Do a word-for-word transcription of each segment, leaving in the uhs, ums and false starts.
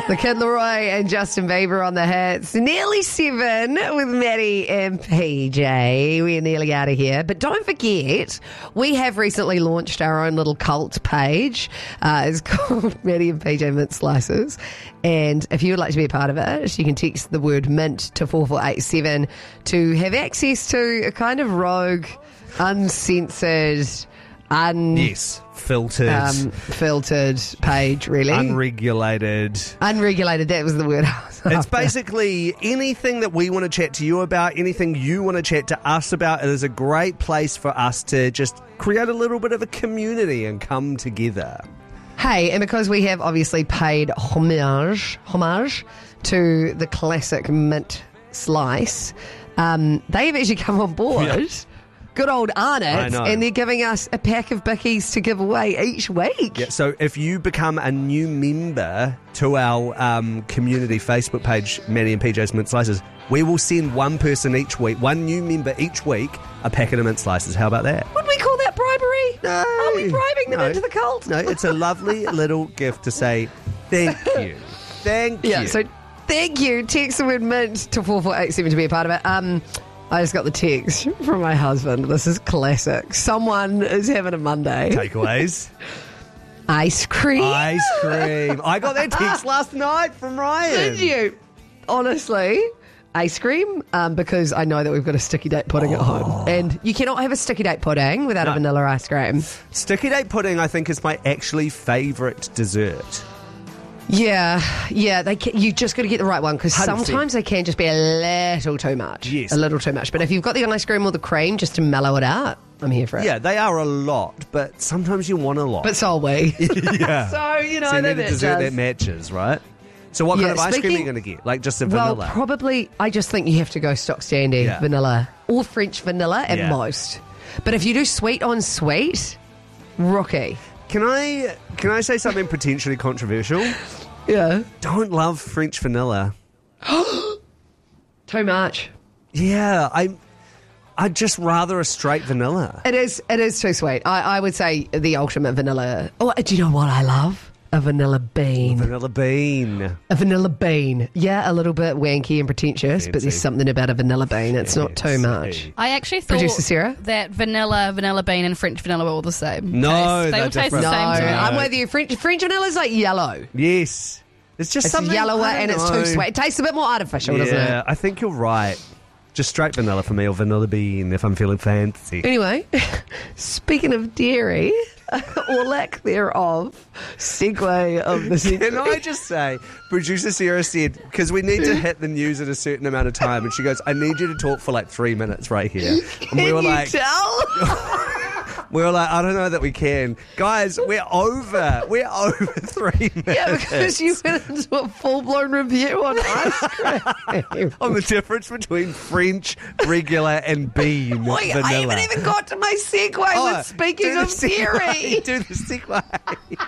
The Kid Laroi and Justin Bieber on the hits. Nearly seven with Maddie and P J. We're nearly out of here. But don't forget, we have recently launched our own little cult page. Uh, it's called Maddie and P J Mint Slices. And if you would like to be a part of it, you can text the word mint to four four eight seven to have access to a kind of rogue, uncensored, un... Yes, filtered. Um, filtered page, really. Unregulated. Unregulated, that was the word I was It's after. basically anything that we want to chat to you about, anything you want to chat to us about. It is a great place for us to just create a little bit of a community and come together. Hey, and because we have obviously paid homage, homage to the classic mint slice, um, they've actually come on board. Yeah. Good old I Arnott, know. and they're giving us a pack of bickies to give away each week. Yeah, so if you become a new member to our um, community Facebook page, Maddie and P J's Mint Slices, we will send one person each week, one new member each week, a packet of mint slices. How about that? Would we call that bribery? No. Are we bribing them No. into the cult? No, it's a lovely little gift to say thank you. Thank Yeah, you. so thank you. Text the word mint to four four eight seven to be a part of it. Um, I just got the text from my husband. This is classic. Someone is having a Monday. Takeaways. Ice cream. Ice cream. I got that text last night from Ryan. Did you? Honestly, ice cream, um, because I know that we've got a sticky date pudding at home. And you cannot have a sticky date pudding without No. a vanilla ice cream. Sticky date pudding, I think, is my actually favourite dessert. Yeah, yeah. They can, you just got to get the right one because one hundred percent. sometimes they can just be a little too much. Yes. A little too much. But if you've got the ice cream or the cream just to mellow it out, I'm here for it. Yeah, they are a lot, but sometimes you want a lot. But so are we. yeah. So, you know, so you they need a dessert match that us. matches, right? So what Yeah, kind of ice cream are you speaking- going to get? Like just a Well, vanilla? probably, I just think you have to go stock standing Yeah. vanilla or French vanilla at Yeah. most. But if you do sweet on sweet, rookie. Can I can I say something potentially controversial? Yeah. Don't love French vanilla. Too much. Yeah, I I'd just rather a straight vanilla. It is It is too sweet. I, I would say the ultimate vanilla. Oh, do you know what I love? A vanilla bean. Vanilla bean. A vanilla bean. Yeah, a little bit wanky and pretentious, but Fancy. there's something about a vanilla bean. It's not too much. Fancy. I actually thought Producer Sarah? that vanilla, vanilla bean, and French vanilla were all the same. No, taste. They they're all taste the different. No, same to me. I'm with you. French French vanilla is like yellow. Yes. It's just It's something yellower I don't and it's know. too sweet. It tastes a bit more artificial, doesn't Yeah, it? I think you're right. Just straight vanilla for me, or vanilla bean if I'm feeling fancy. Anyway, speaking of dairy, or lack thereof, segue of the Can I just say, producer Sarah said, because we need to hit the news at a certain amount of time, and she goes, I need you to talk for like three minutes right here. And Can we were you like, tell? we were like, I don't know that we can. Guys, we're over. We're over three minutes. Yeah, because you went into a full-blown review on ice cream. on the difference between French, regular, and bean Wait, vanilla. I haven't even got to my segue Oh, with speaking do the of dairy. segue, Do the segue.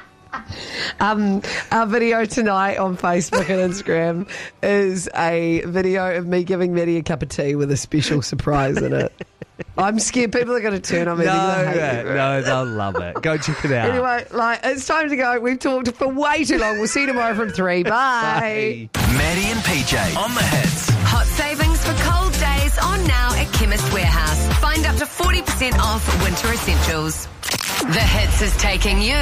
Um, our video tonight on Facebook and Instagram is a video of me giving Maddie a cup of tea with a special surprise in it. I'm scared people are going to turn on me. No, They're gonna hate no, me. no, they'll love it. Go check it out. Anyway, like it's time to go. We've talked for way too long. We'll see you tomorrow from three. Bye. Bye. Maddie and P J on the hits. Hot savings for cold days on now at Chemist Warehouse. Find up to forty percent off winter essentials. The Hits is taking you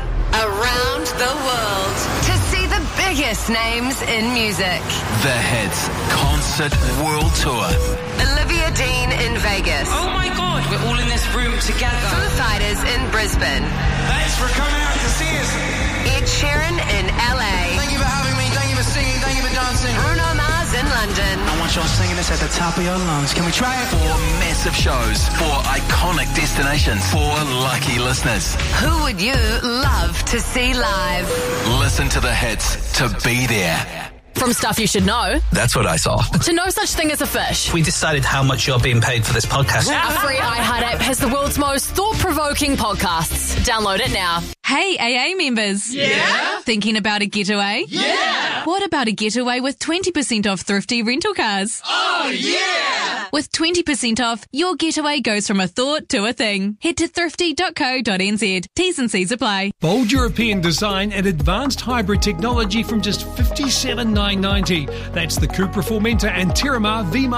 around the world to see the biggest names in music. The Hits Concert World Tour. Olivia Dean in Vegas. Oh my God, we're all in this room together. Foo Fighters in Brisbane. Thanks for coming out to see us. Ed Sheeran in L A. Thank you for having me. Thank you for singing. Thank you for dancing. Bruno Mars in London. I want y'all singing this at the top of your lungs. Can we try it? Four massive shows, four iconic destinations, four lucky listeners. Who would you love to see live? Listen to the hits to be there. From stuff you should know That's what I saw. to no such thing as a fish. We decided how much you're being paid for this podcast. Our free iHeart app has the world's most thought-provoking podcasts. Download it now. Hey, A A members. Yeah? Thinking about a getaway? Yeah! What about a getaway with twenty percent off thrifty rental cars? Oh, yeah! With twenty percent off, your getaway goes from a thought to a thing. Head to thrifty dot co dot n z. T's and C's apply. Bold European design and advanced hybrid technology from just fifty-seven thousand nine hundred ninety. That's the Cupra Formentor and Terramar V-Mark